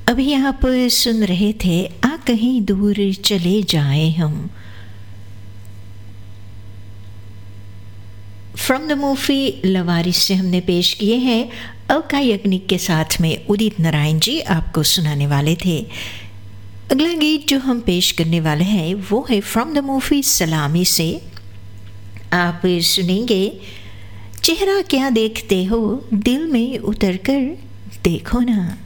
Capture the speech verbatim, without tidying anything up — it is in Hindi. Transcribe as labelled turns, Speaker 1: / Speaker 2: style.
Speaker 1: अभी आप सुन रहे थे आ कहीं दूर चले जाए हम, फ्रॉम द मूवी लवारिस से हमने पेश किए हैं। अलका याग्निक के साथ में उदित नारायण जी आपको सुनाने वाले थे। अगला गीत जो हम पेश करने वाले हैं वो है फ्रॉम द मूवी सलामी से। आप सुनेंगे चेहरा क्या देखते हो दिल में उतर कर देखो ना।